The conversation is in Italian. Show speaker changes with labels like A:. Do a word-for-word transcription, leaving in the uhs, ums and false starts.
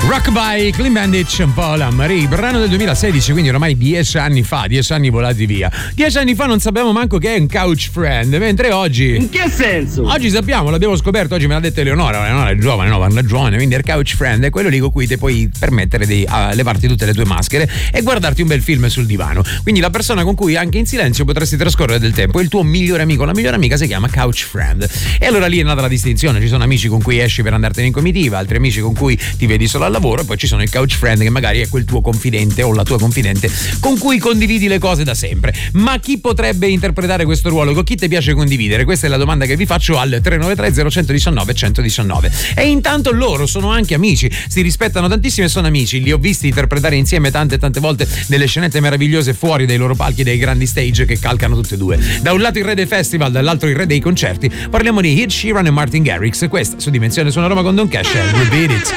A: Rock by Clean Bandit, un po' la Marie, brano del duemilasedici, quindi ormai dieci anni fa, dieci anni volati via. Dieci anni fa non sapevamo manco che è un couch friend, mentre oggi...
B: In che senso?
A: Oggi sappiamo, l'abbiamo scoperto, oggi me l'ha detto Eleonora, Eleonora è giovane, no, parla giovane, quindi il couch friend è quello lì con cui ti puoi permettere di uh, levarti tutte le tue maschere e guardarti un bel film sul divano. Quindi la persona con cui anche in silenzio potresti trascorrere del tempo, il tuo migliore amico, la migliore amica si chiama couch friend. E allora lì è nata la distinzione, ci sono amici con cui esci per andartene in comitiva, altri amici con cui ti vedi solo al lavoro, e poi ci sono il couch friend che magari è quel tuo confidente o la tua confidente con cui condividi le cose da sempre. Ma chi potrebbe interpretare questo ruolo? Con chi ti piace condividere? Questa è la domanda che vi faccio al tre nove tre zero uno uno nove uno uno. E intanto loro sono anche amici, si rispettano tantissimo e sono amici. Li ho visti interpretare insieme tante e tante volte delle scenette meravigliose fuori dai loro palchi, dai grandi stage che calcano tutte e due. Da un lato il re dei festival, dall'altro il re dei concerti. Parliamo di Ed Sheeran e Martin Garrix. Questa su Dimensione Suona Roma con Don Cash. Repeat it.